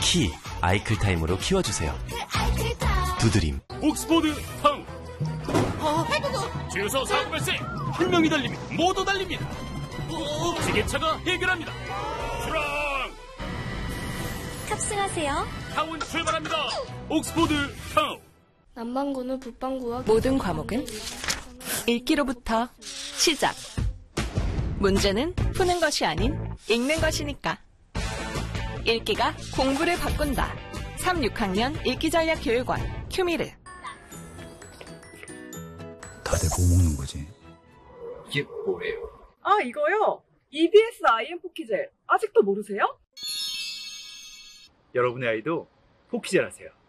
키 아이클타임으로 키워주세요. 두드림. 옥스포드 타운. 주유소 사고 발생. 한 명이 달립니다. 모두 달립니다. 지게차가 해결합니다. 출항. 탑승하세요. 타운 출발합니다. 옥스포드 타운. 남반구는 북반구와 모든 과목은 읽기로부터 시작. 문제는 푸는 것이 아닌 읽는 것이니까. 읽기가 공부를 바꾼다. 3, 6학년 읽기전략교육원 큐미르. 다들 뭐 먹는 거지? 이게 뭐예요? 아, 이거요? EBS IM 포키젤. 아직도 모르세요? 여러분의 아이도 포키젤 하세요.